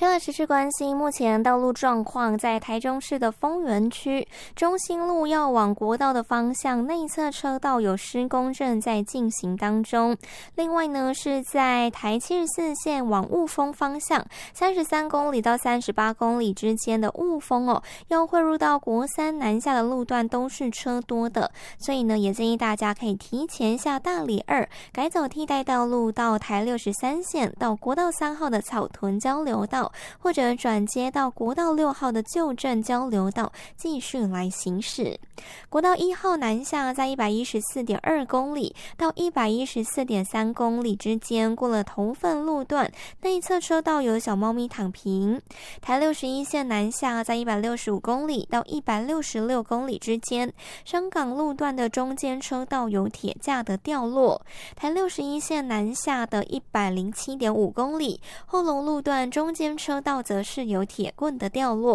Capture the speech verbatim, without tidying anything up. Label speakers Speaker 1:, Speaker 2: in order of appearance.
Speaker 1: 除了持续关心目前道路状况，在台中市的丰原区中心路要往国道的方向内侧车道有施工正在进行当中。另外呢，是在台七十四线往雾峰方向三十三公里到三十八公里之间的雾峰哦，要汇入到国三南下的路段都是车多的，所以呢，也建议大家可以提前下大里二，改走替代道路到台六十三线到国道三号的草屯交流道，或者转接到国道六号的旧镇交流道继续来行驶。国道一号南下在 一百一十四点二公里到 一百一十四点三公里之间，过了头份路段，内侧车道有小猫咪躺平。台六十一线南下在一百六十五公里到一百六十六公里之间，香港路段的中间车道有铁架的掉落。台六十一线南下的一百零七点五公里，后龙路段中间车道则是有铁棍的掉落。